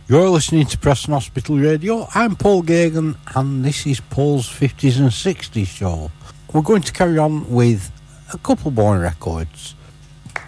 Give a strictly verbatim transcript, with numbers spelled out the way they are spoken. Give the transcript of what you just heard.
You're listening to Preston Hospital Radio. I'm Paul Gagan, and this is Paul's fifties and sixties show. We're going to carry on with a couple more records.